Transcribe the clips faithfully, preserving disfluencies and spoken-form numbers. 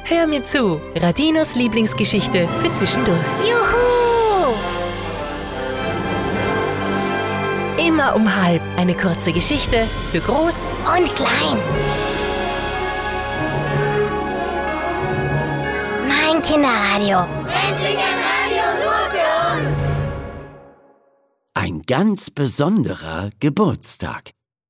Hör mir zu, Radinos Lieblingsgeschichte für zwischendurch. Juhu! Immer um halb eine kurze Geschichte für groß Und klein. Mein Kinderradio. Endlich ein Radio nur für uns! Ein ganz besonderer Geburtstag.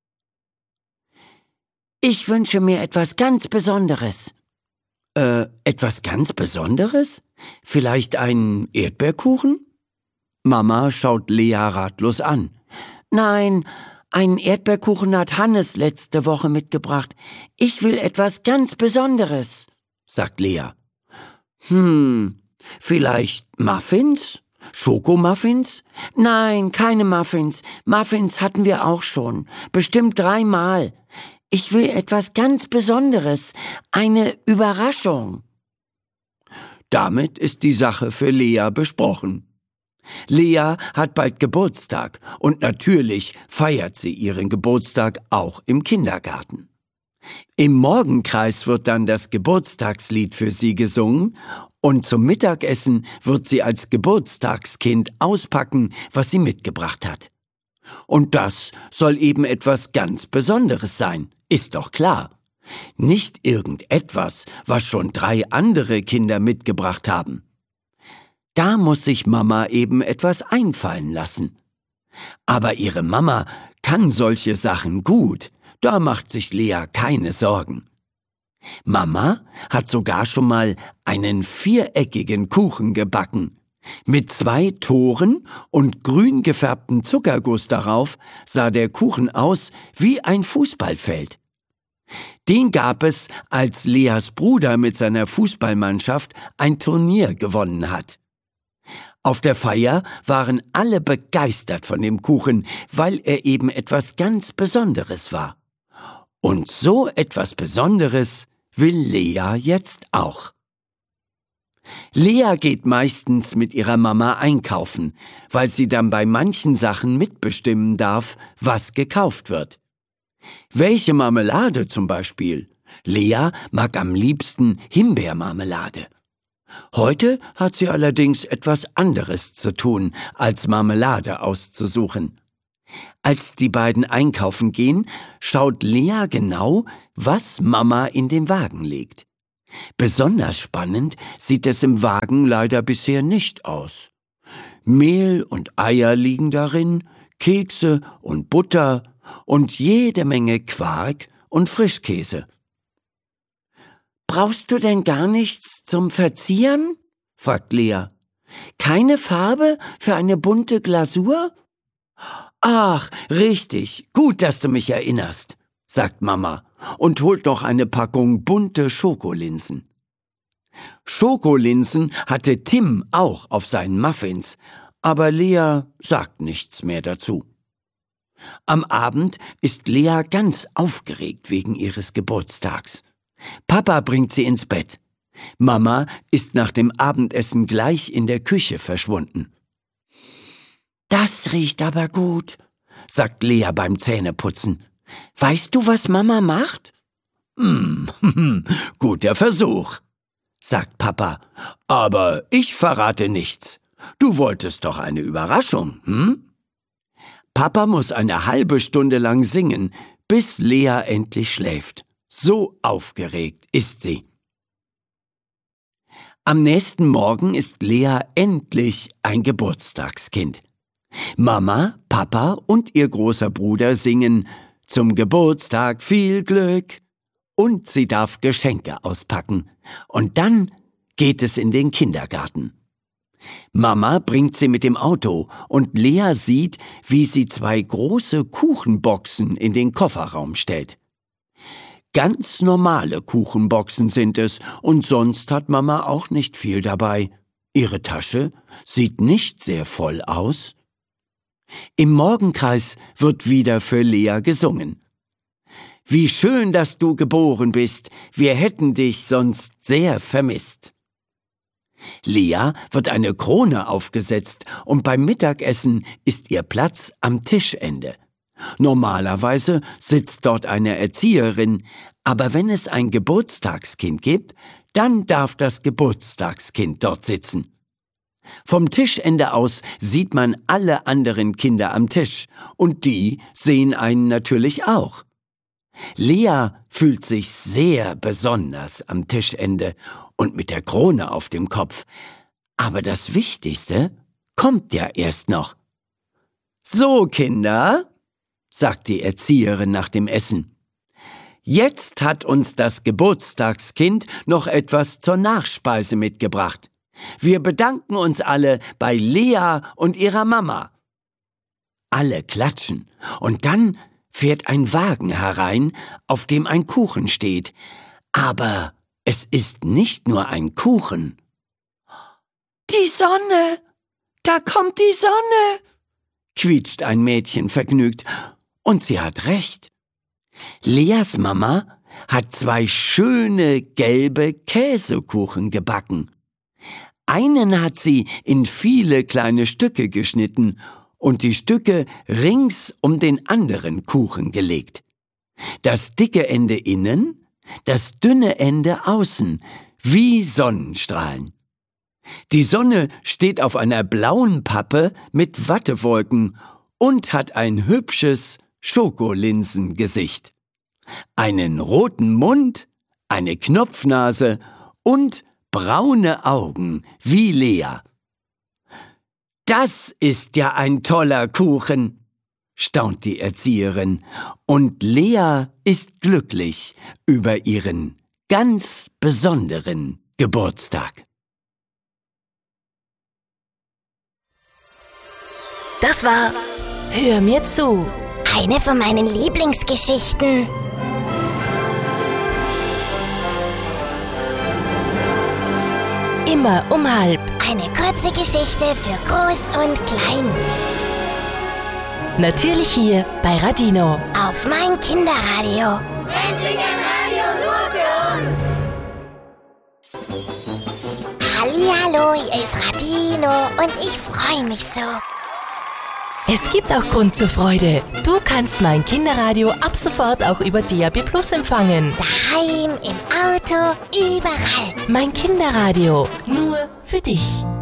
Ich wünsche mir etwas ganz Besonderes. Äh, etwas ganz Besonderes? Vielleicht einen Erdbeerkuchen? Mama schaut Lea ratlos an. Nein, einen Erdbeerkuchen hat Hannes letzte Woche mitgebracht. Ich will etwas ganz Besonderes, sagt Lea. Hm, vielleicht Muffins? Schokomuffins? Nein, keine Muffins. Muffins hatten wir auch schon. Bestimmt dreimal. Ich will etwas ganz Besonderes. Eine Überraschung. Damit ist die Sache für Lea besprochen. Lea hat bald Geburtstag und natürlich feiert sie ihren Geburtstag auch im Kindergarten. Im Morgenkreis wird dann das Geburtstagslied für sie gesungen und zum Mittagessen wird sie als Geburtstagskind auspacken, was sie mitgebracht hat. Und das soll eben etwas ganz Besonderes sein, ist doch klar. Nicht irgendetwas, was schon drei andere Kinder mitgebracht haben. Da muss sich Mama eben etwas einfallen lassen. Aber ihre Mama kann solche Sachen gut, da macht sich Lea keine Sorgen. Mama hat sogar schon mal einen viereckigen Kuchen gebacken. Mit zwei Toren und grün gefärbtem Zuckerguss darauf sah der Kuchen aus wie ein Fußballfeld. Den gab es, als Leas Bruder mit seiner Fußballmannschaft ein Turnier gewonnen hat. Auf der Feier waren alle begeistert von dem Kuchen, weil er eben etwas ganz Besonderes war. Und so etwas Besonderes will Lea jetzt auch. Lea geht meistens mit ihrer Mama einkaufen, weil sie dann bei manchen Sachen mitbestimmen darf, was gekauft wird. Welche Marmelade zum Beispiel? Lea mag am liebsten Himbeermarmelade. Heute hat sie allerdings etwas anderes zu tun, als Marmelade auszusuchen. Als die beiden einkaufen gehen, schaut Lea genau, was Mama in den Wagen legt. Besonders spannend sieht es im Wagen leider bisher nicht aus. Mehl und Eier liegen darin, Kekse und Butter und jede Menge Quark und Frischkäse. »Brauchst du denn gar nichts zum Verzieren?« fragt Lea. »Keine Farbe für eine bunte Glasur?« »Ach, richtig, gut, dass du mich erinnerst«, sagt Mama und holt noch eine Packung bunte Schokolinsen. Schokolinsen hatte Tim auch auf seinen Muffins, aber Lea sagt nichts mehr dazu. Am Abend ist Lea ganz aufgeregt wegen ihres Geburtstags. Papa bringt sie ins Bett. Mama ist nach dem Abendessen gleich in der Küche verschwunden. »Das riecht aber gut«, sagt Lea beim Zähneputzen. »Weißt du, was Mama macht?« »Hm, guter Versuch«, sagt Papa. »Aber ich verrate nichts. Du wolltest doch eine Überraschung, hm?« Papa muss eine halbe Stunde lang singen, bis Lea endlich schläft. So aufgeregt ist sie. Am nächsten Morgen ist Lea endlich ein Geburtstagskind. Mama, Papa und ihr großer Bruder singen »Zum Geburtstag viel Glück« und sie darf Geschenke auspacken. Und dann geht es in den Kindergarten. Mama bringt sie mit dem Auto und Lea sieht, wie sie zwei große Kuchenboxen in den Kofferraum stellt. Ganz normale Kuchenboxen sind es und sonst hat Mama auch nicht viel dabei. Ihre Tasche sieht nicht sehr voll aus. Im Morgenkreis wird wieder für Lea gesungen. »Wie schön, dass du geboren bist, wir hätten dich sonst sehr vermisst.« Lea wird eine Krone aufgesetzt und beim Mittagessen ist ihr Platz am Tischende. Normalerweise sitzt dort eine Erzieherin, aber wenn es ein Geburtstagskind gibt, Dann darf das Geburtstagskind dort sitzen. Vom Tischende aus sieht man alle anderen Kinder am Tisch und die sehen einen natürlich auch. Lea fühlt sich sehr besonders am Tischende und mit der Krone auf dem Kopf. Aber das Wichtigste kommt ja erst noch. »So, Kinder«, sagt die Erzieherin nach dem Essen, »jetzt hat uns das Geburtstagskind noch etwas zur Nachspeise mitgebracht. Wir bedanken uns alle bei Lea und ihrer Mama.« Alle klatschen und dann fährt ein Wagen herein, auf dem ein Kuchen steht. Aber es ist nicht nur ein Kuchen. »Die Sonne! Da kommt die Sonne!« quietscht ein Mädchen vergnügt. Und sie hat recht. Leas Mama hat zwei schöne gelbe Käsekuchen gebacken. Einen hat sie in viele kleine Stücke geschnitten und die Stücke rings um den anderen Kuchen gelegt. Das dicke Ende innen, das dünne Ende außen, wie Sonnenstrahlen. Die Sonne steht auf einer blauen Pappe mit Wattewolken und hat ein hübsches Schokolinsengesicht. Einen roten Mund, eine Knopfnase und braune Augen wie Lea. »Das ist ja ein toller Kuchen«, staunt die Erzieherin, und Lea ist glücklich über ihren ganz besonderen Geburtstag. Das war Hör mir zu. Eine von meinen Lieblingsgeschichten. Immer um halb. Eine kurze Geschichte für Groß und Klein. Natürlich hier bei Radino. Auf mein Kinderradio. Endlich ein Radio nur für uns. Hallihallo, hier ist Radino und ich freue mich so. Es gibt auch Grund zur Freude. Du kannst mein Kinderradio ab sofort auch über D A B Plus empfangen. Daheim, im Auto, überall. Mein Kinderradio, nur für dich.